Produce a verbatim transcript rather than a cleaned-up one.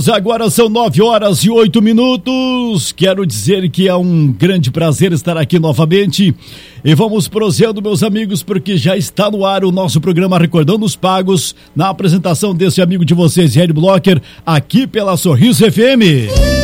Agora são nove horas e oito minutos. Quero dizer que é um grande prazer estar aqui novamente. E vamos prosseando, meus amigos, porque já está no ar o nosso programa Recordando os Pagos, na apresentação desse amigo de vocês, Hélio Blocker, aqui pela Sorriso F M.